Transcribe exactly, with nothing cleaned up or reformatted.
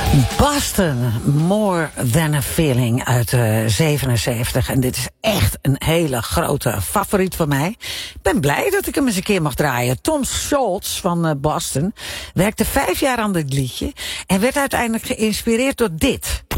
Boston, More Than a Feeling uit uh, zevenenzeventig. En dit is echt een hele grote favoriet van mij. Ik ben blij dat ik hem eens een keer mag draaien. Tom Scholz van uh, Boston werkte vijf jaar aan dit liedje en werd uiteindelijk geïnspireerd door dit.